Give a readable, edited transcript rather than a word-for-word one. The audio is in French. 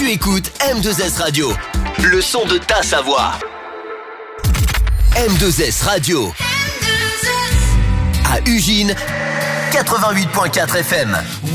Tu écoutes M2S Radio, le son de ta Savoie. M2S Radio. À Ugine, 88.4 FM.